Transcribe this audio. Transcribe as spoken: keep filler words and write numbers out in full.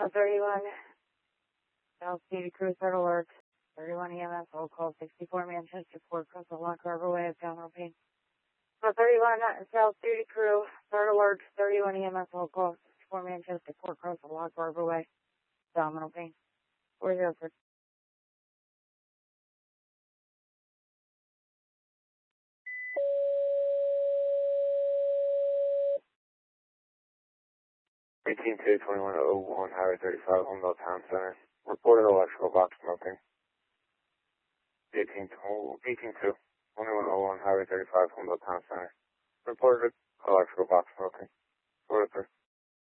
thirty-one, South City Crew, third alert. thirty-one E M S, roll call sixty-four Manchester, Port Crystal, Lock Harbor Way, abdominal pain. thirty-one, South City Crew, third alert. thirty-one E M S, roll call sixty-four Manchester, Port Crystal, Lock Harbor Way, abdominal pain. four zero six. eighteen two, twenty-one oh one, Highway thirty-five, Homedale Town Center. Reported electrical box smoking. eighteen two, twenty-one oh one, Highway thirty-five, Homedale Town Center. Reported electrical box smoking. four oh three.